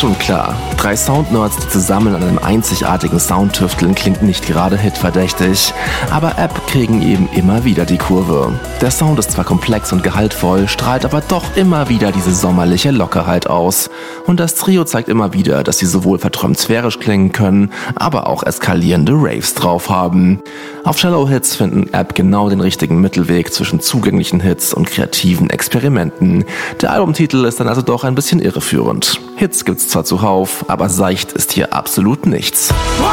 Schon klar, 3 Soundnerds, die zusammen an einem einzigartigen Sound tüfteln, klingt nicht gerade hitverdächtig. Aber App kriegen eben immer wieder die Kurve. Der Sound ist zwar komplex und gehaltvoll, strahlt aber doch immer wieder diese sommerliche Lockerheit aus. Und das Trio zeigt immer wieder, dass sie sowohl verträumt sphärisch klingen können, aber auch eskalierende Raves drauf haben. Auf Shallow Hits finden App genau den richtigen Mittelweg zwischen zugänglichen Hits und kreativen Experimenten. Der Albumtitel ist dann also doch ein bisschen irreführend. Hits gibt's zwar zuhauf, aber seicht ist hier absolut nichts.